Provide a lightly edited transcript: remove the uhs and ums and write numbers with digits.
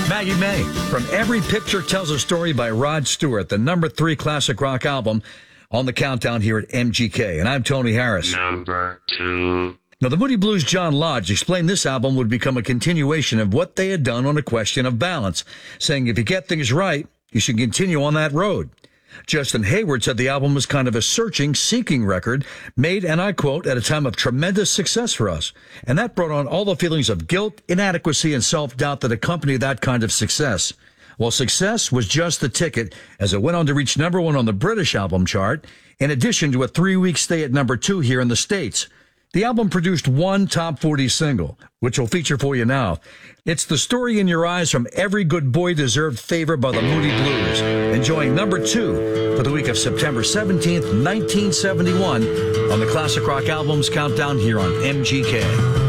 Maggie May. From Every Picture Tells a Story by Rod Stewart, the #3 classic rock album on the countdown here at MGK. And I'm Tony Harris. Number 2. Now, the Moody Blues' John Lodge explained this album would become a continuation of what they had done on A Question of Balance, saying if you get things right, you should continue on that road. Justin Hayward said the album was kind of a searching, seeking record, made, and I quote, at a time of tremendous success for us. And that brought on all the feelings of guilt, inadequacy, and self-doubt that accompany that kind of success. Well, success was just the ticket, as it went on to reach #1 on the British album chart, in addition to a 3-week stay at #2 here in the States. The album produced one top 40 single, which we'll feature for you now. It's The Story in Your Eyes from Every Good Boy Deserved Favor by the Moody Blues, enjoying #2 for the week of September 17th, 1971 on the Classic Rock Albums Countdown here on MGK.